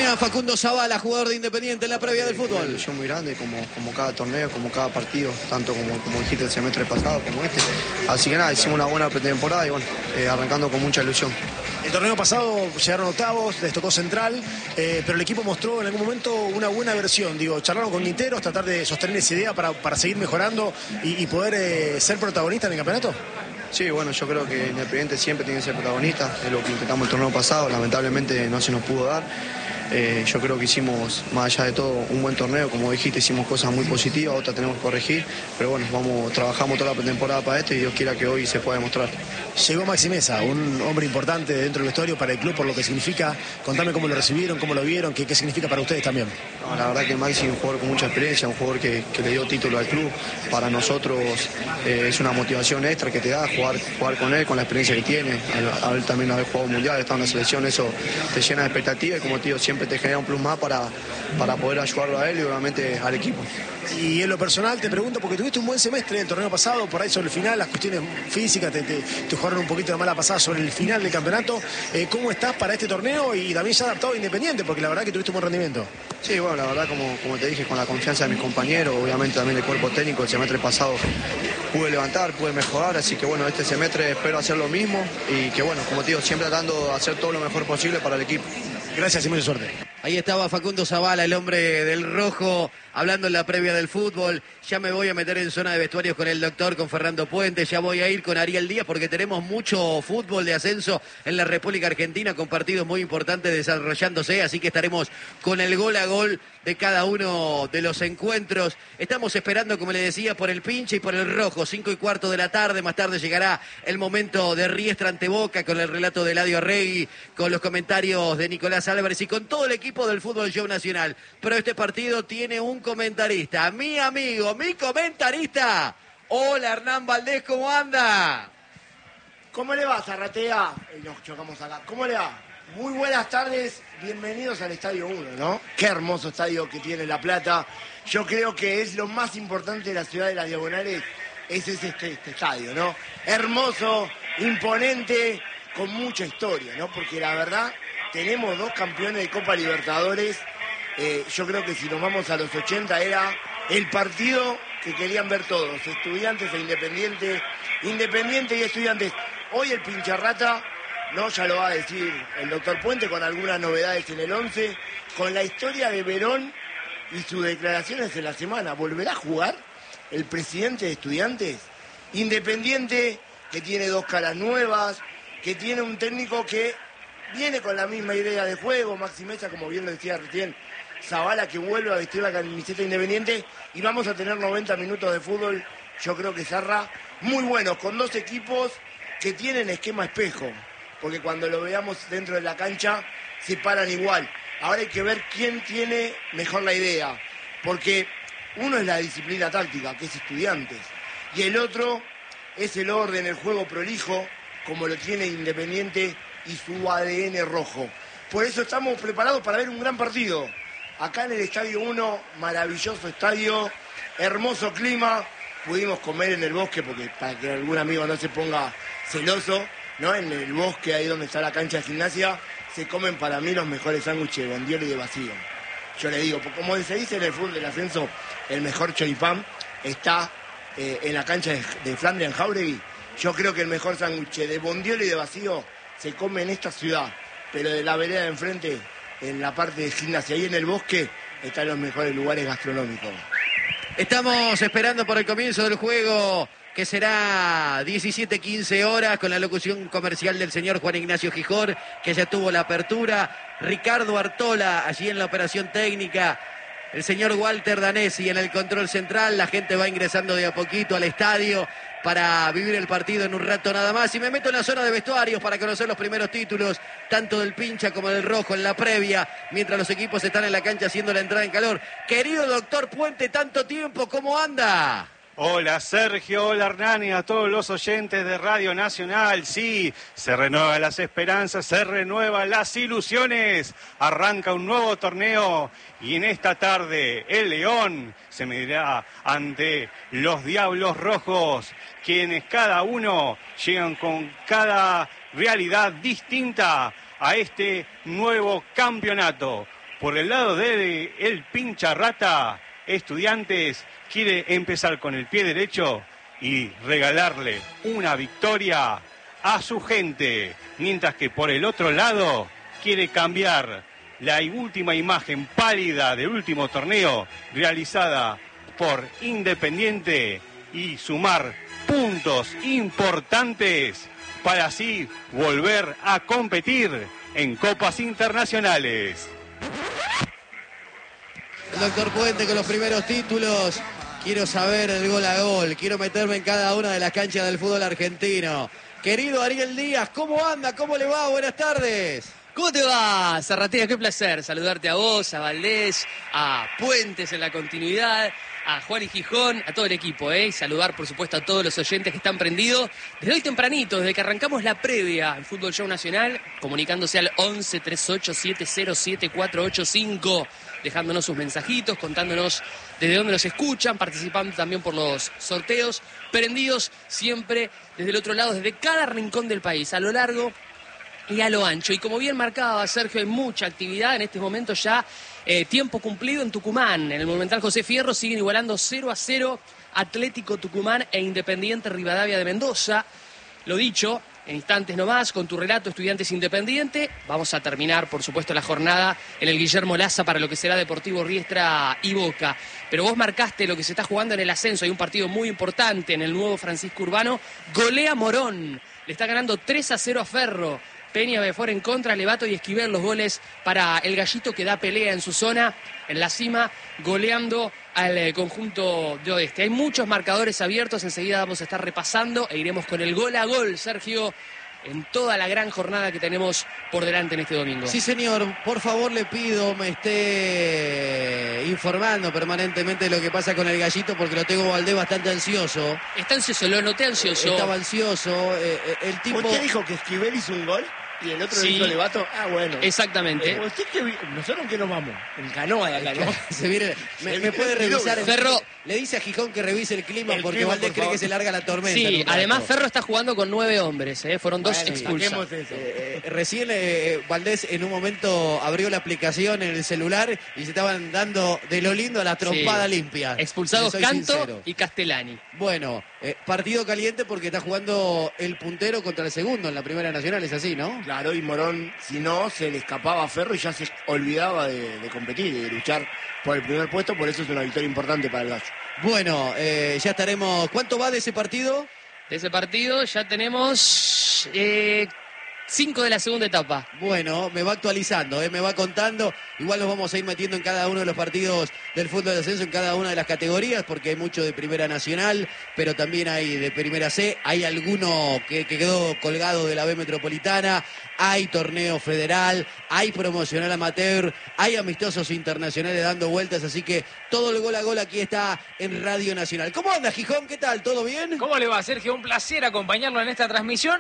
a Facundo Zavala, jugador de Independiente en la previa del fútbol. Una ilusión muy grande, como cada torneo, como cada partido, tanto como dijiste el semestre pasado como este. Así que nada, hicimos una buena pretemporada y bueno, arrancando con mucha ilusión. El torneo pasado llegaron octavos, les tocó Central, pero el equipo mostró en algún momento una buena versión. Digo, charlaron con Quinteros, tratar de sostener esa idea para seguir mejorando y poder ser protagonista en el campeonato. Sí, bueno, yo creo que Independiente siempre tiene que ser protagonista, es lo que intentamos el torneo pasado, lamentablemente no se nos pudo dar. Yo creo que hicimos, más allá de todo, un buen torneo, como dijiste, hicimos cosas muy positivas, otras tenemos que corregir, pero bueno, trabajamos toda la pretemporada para esto y Dios quiera que hoy se pueda demostrar. Llegó Maxi Meza, un hombre importante dentro del vestuario para el club, por lo que significa. Contame cómo lo recibieron, cómo lo vieron, qué significa para ustedes también. No, la verdad que Maxi es un jugador con mucha experiencia, un jugador que le dio título al club. Para nosotros es una motivación extra que te da jugar con él, con la experiencia que tiene. A él también haber jugado mundial, estar en la selección, eso te llena de expectativas y como te digo, siempre te genera un plus más para poder ayudarlo a él y obviamente al equipo. Y en lo personal te pregunto, porque tuviste un buen semestre el torneo pasado, por ahí sobre el final, las cuestiones físicas te jugaron un poquito de mala pasada sobre el final del campeonato. ¿Cómo estás para este torneo y también ya adaptado a Independiente? Porque la verdad que tuviste un buen rendimiento. Sí, bueno, la verdad, como te dije, con la confianza de mis compañeros, obviamente también el cuerpo técnico, el semestre pasado pude levantar, pude mejorar, así que bueno, este semestre espero hacer lo mismo y que bueno, como te digo, siempre tratando de hacer todo lo mejor posible para el equipo. Gracias y mucha suerte. Ahí estaba Facundo Zavala, el hombre del rojo, hablando en la previa del fútbol. Ya me voy a meter en zona de vestuarios con el doctor, con Fernando Puente. Ya voy a ir con Ariel Díaz porque tenemos mucho fútbol de ascenso en la República Argentina con partidos muy importantes desarrollándose. Así que estaremos con el gol a gol de cada uno de los encuentros. Estamos esperando, como le decía, por el pinche y por el rojo. 5:15 de la tarde. Más tarde llegará el momento de Riestra ante Boca con el relato de Eladio Arregui, con los comentarios de Nicolás Álvarez y con todo el equipo del Fútbol Show Nacional. Pero este partido tiene un comentarista, mi amigo, mi comentarista. Hola, Hernán Valdés, ¿cómo anda? ¿Cómo le va, Zarratea? Nos chocamos acá. ¿Cómo le va? Muy buenas tardes, bienvenidos al Estadio 1, ¿no? Qué hermoso estadio que tiene La Plata. Yo creo que es lo más importante de la ciudad de las Diagonales, es este estadio, ¿no? Hermoso, imponente, con mucha historia, ¿no? Porque la verdad, tenemos 2 campeones de Copa Libertadores. Yo creo que si nos vamos a los 80 era el partido que querían ver todos, Estudiantes e Independiente, Independiente y Estudiantes. Hoy el pincharrata, no, ya lo va a decir el doctor Puente con algunas novedades en el 11, con la historia de Verón y sus declaraciones en la semana. ¿Volverá a jugar el presidente de Estudiantes? Independiente, que tiene 2 caras nuevas, que tiene un técnico que viene con la misma idea de juego, Maxi Meza, como bien lo decía recién, Zavala, que vuelve a vestir la camiseta Independiente, y vamos a tener 90 minutos de fútbol, yo creo que Zarra, muy buenos, con 2 equipos que tienen esquema espejo, porque cuando lo veamos dentro de la cancha se paran igual. Ahora hay que ver quién tiene mejor la idea, porque uno es la disciplina táctica, que es Estudiantes, y el otro es el orden, el juego prolijo, como lo tiene Independiente y su ADN rojo. Por eso estamos preparados para ver un gran partido. Acá en el Estadio 1, maravilloso estadio, hermoso clima. Pudimos comer en el bosque, porque para que algún amigo no se ponga celoso, ¿no? En el bosque, ahí donde está la cancha de gimnasia, se comen para mí los mejores sándwiches de bondiola y de vacío. Yo le digo, como se dice en el fútbol del ascenso, el mejor choripán está en la cancha de Flandria, en Jauregui. Yo creo que el mejor sándwich de bondiola y de vacío se come en esta ciudad, pero de la vereda de enfrente, en la parte de gimnasia, ahí en el bosque, están los mejores lugares gastronómicos. Estamos esperando por el comienzo del juego, que será 17:15 horas, con la locución comercial del señor Juan Ignacio Gijor, que ya tuvo la apertura. Ricardo Artola, allí en la operación técnica. El señor Walter Danesi en el control central. La gente va ingresando de a poquito al estadio para vivir el partido en un rato nada más. Y me meto en la zona de vestuarios para conocer los primeros títulos, tanto del pincha como del rojo en la previa, mientras los equipos están en la cancha haciendo la entrada en calor. Querido doctor Puente, tanto tiempo, ¿cómo anda? Hola Sergio, hola Hernán y a todos los oyentes de Radio Nacional. Sí, se renuevan las esperanzas, se renuevan las ilusiones. Arranca un nuevo torneo y en esta tarde el León se medirá ante los Diablos Rojos, quienes cada uno llegan con cada realidad distinta a este nuevo campeonato. por el lado de el pincha rata, Estudiantes quiere empezar con el pie derecho y regalarle una victoria a su gente, mientras que por el otro lado quiere cambiar la última imagen pálida del último torneo realizada por Independiente y sumar puntos importantes para así volver a competir en copas internacionales. El doctor Puente con los primeros títulos. Quiero saber el gol a gol. Quiero meterme en cada una de las canchas del fútbol argentino. Querido Ariel Díaz, ¿cómo anda? ¿Cómo le va? Buenas tardes. ¿Cómo te va, Zarratea? Qué placer saludarte a vos, a Valdés, a Puentes en la continuidad, a Juan y Gijón, a todo el equipo, y saludar, por supuesto, a todos los oyentes que están prendidos desde hoy tempranito, desde que arrancamos la previa al Fútbol Show Nacional, comunicándose al 11 38 707 485, dejándonos sus mensajitos, contándonos desde dónde nos escuchan, participando también por los sorteos, prendidos siempre desde el otro lado, desde cada rincón del país, a lo largo y a lo ancho. Y como bien marcaba Sergio, hay mucha actividad en este momento ya, tiempo cumplido en Tucumán. En el Monumental José Fierro siguen igualando 0-0 Atlético Tucumán e Independiente Rivadavia de Mendoza. Lo dicho, en instantes nomás, con tu relato Estudiantes Independiente, vamos a terminar, por supuesto, la jornada en el Guillermo Laza para lo que será Deportivo Riestra y Boca. Pero vos marcaste lo que se está jugando en el ascenso. Hay un partido muy importante en el nuevo Francisco Urbano. Golea Morón. Le está ganando 3-0 a Ferro. Peña, Befor en contra, Levato y Esquivel los goles para el Gallito, que da pelea en su zona, en la cima, goleando al conjunto de Oeste. Hay muchos marcadores abiertos, enseguida vamos a estar repasando e iremos con el gol a gol, Sergio, en toda la gran jornada que tenemos por delante en este domingo. Sí, señor, por favor le pido me esté informando permanentemente de lo que pasa con el Gallito, porque lo tengo Valdés bastante ansioso. Está ansioso, lo noté ansioso. Estaba ansioso, el tipo... ¿Usted dijo que Esquivel hizo un gol? ¿Y el otro Sí. hizo Levato? Ah, bueno. Exactamente. ¿Nosotros en qué nos vamos? En canoa de acá, ¿no? Se viene, me puede revisar el Ferro. Le dice a Gijón que revise el clima, El porque clima, Valdés por cree favor. que se larga la tormenta. en Sí, un rato. además Ferro está jugando con 9 hombres, fueron 2 Bueno, expulsados. saquemos eso. Recién Valdés en un momento abrió la aplicación en el celular y se estaban dando de lo lindo a la trompada Sí. limpia. Expulsados Le soy Canto sincero. y Castellani. Bueno, partido caliente porque está jugando el puntero contra el segundo en la Primera Nacional, es así, ¿no? Claro, y Morón, si no, se le escapaba a Ferro y ya se olvidaba de competir y de luchar por el primer puesto, por eso es una victoria importante para el Gallo. Bueno, ya estaremos... ¿Cuánto va de ese partido? De ese partido ya tenemos 5 de la segunda etapa. Bueno, me va actualizando, me va contando. Igual nos vamos a ir metiendo en cada uno de los partidos del fútbol de ascenso, en cada una de las categorías, porque hay mucho de Primera Nacional, pero también hay de Primera C. Hay alguno que quedó colgado de la B Metropolitana, hay torneo federal, hay promocional amateur, hay amistosos internacionales dando vueltas, así que todo el gol a gol aquí está en Radio Nacional. ¿Cómo anda, Gijón? ¿Qué tal? ¿Todo bien? ¿Cómo le va, Sergio? Un placer acompañarlo en esta transmisión.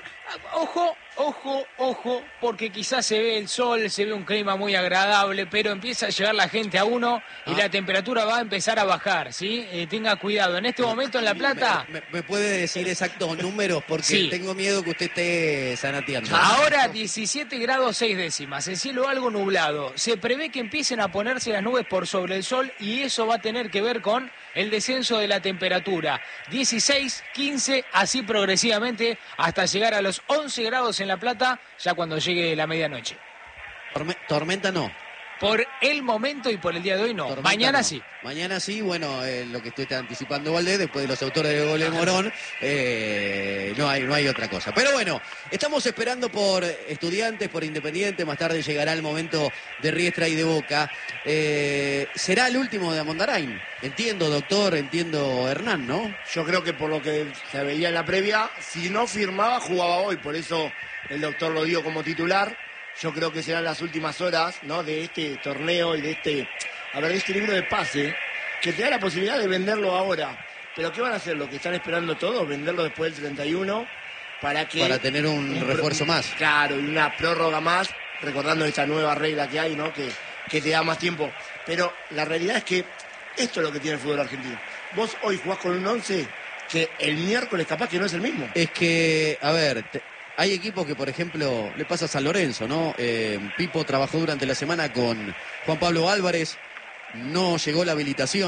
Ojo, porque quizás se ve el sol, se ve un clima muy agradable, pero empieza a llegar la gente a uno y la temperatura va a empezar a bajar, ¿sí? Tenga cuidado. En este momento en La Plata, ¿Me puede decir exactos números? Porque Sí. tengo miedo que usted esté sanateando. ahora 17 grados 6 décimas, el cielo algo nublado. Se prevé que empiecen a ponerse las nubes por sobre el sol y eso va a tener que ver con el descenso de la temperatura. 16, 15, así progresivamente hasta llegar a los 11 grados en La Plata, ya cuando llegue la medianoche. Tormenta no. Por el momento y por el día de hoy no. Tormenta Mañana no. sí. Mañana sí, bueno, lo que usted está anticipando Valdés, después de los autores de gol de Morón, no hay otra cosa. Pero bueno, estamos esperando por Estudiantes, por Independiente, más tarde llegará el momento de Riestra y de Boca. Será el último de Amondarain. Entiendo, doctor, entiendo, Hernán, ¿no? Yo creo que por lo que se veía en la previa, si no firmaba, jugaba hoy. Por eso el doctor lo dio como titular. Yo creo que serán las últimas horas, ¿no?, de este torneo y de este libro de pase, que te da la posibilidad de venderlo ahora. Pero ¿qué van a hacer? Lo que están esperando todos, venderlo después del 31 para tener un refuerzo más. Claro, y una prórroga más, recordando esta nueva regla que hay, ¿no?, que te da más tiempo. Pero la realidad es que esto es lo que tiene el fútbol argentino. Vos hoy jugás con un 11 que el miércoles capaz que no es el mismo. Es que, a ver, Hay equipos que, por ejemplo, le pasa a San Lorenzo, ¿no? Pipo trabajó durante la semana con Juan Pablo Álvarez, no llegó la habilitación.